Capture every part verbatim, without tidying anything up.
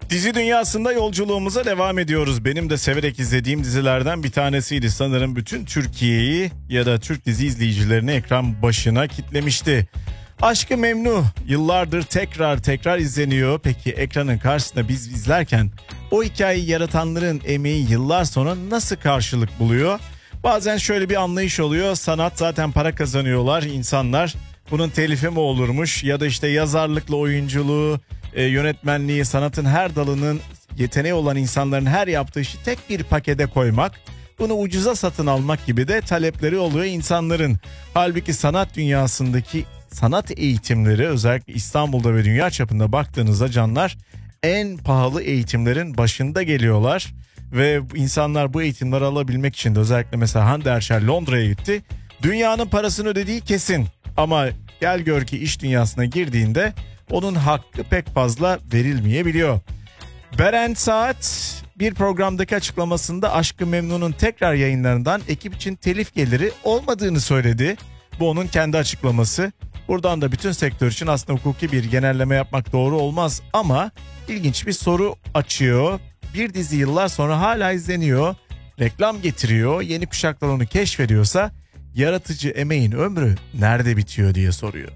Dizi dünyasında yolculuğumuza devam ediyoruz. Benim de severek izlediğim dizilerden bir tanesiydi. Sanırım bütün Türkiye'yi ya da Türk dizi izleyicilerini ekran başına kitlemişti. Aşk-ı Memnu yıllardır tekrar tekrar izleniyor. Peki ekranın karşısında biz izlerken o hikayeyi yaratanların emeği yıllar sonra nasıl karşılık buluyor? Bazen şöyle bir anlayış oluyor. Sanat zaten para kazanıyorlar insanlar. Bunun telifi mi olurmuş ya da işte yazarlıkla oyunculuğu, e, yönetmenliği, sanatın her dalının yeteneği olan insanların her yaptığı işi tek bir pakete koymak, bunu ucuza satın almak gibi de talepleri oluyor insanların. Halbuki sanat dünyasındaki sanat eğitimleri, özellikle İstanbul'da ve dünya çapında baktığınızda canlar, en pahalı eğitimlerin başında geliyorlar. Ve insanlar bu eğitimleri alabilmek için de, özellikle mesela Hande Erçel Londra'ya gitti. Dünyanın parasını ödediği kesin. Ama gel gör ki iş dünyasına girdiğinde onun hakkı pek fazla verilmeyebiliyor. Beren Saat bir programdaki açıklamasında Aşk-ı Memnu'nun tekrar yayınlarından ekip için telif geliri olmadığını söyledi. Bu onun kendi açıklaması. Buradan da bütün sektör için aslında hukuki bir genelleme yapmak doğru olmaz ama ilginç bir soru açıyor. Bir dizi yıllar sonra hala izleniyor, reklam getiriyor, yeni kuşaklar onu keşfediyorsa yaratıcı emeğin ömrü nerede bitiyor diye soruyor.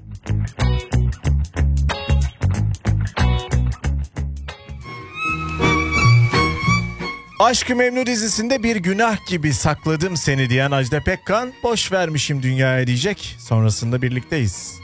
Aşk-ı Memnu dizisinde bir günah gibi sakladım seni diyen Ajda Pekkan, boş vermişim dünyaya diyecek. Sonrasında birlikteyiz.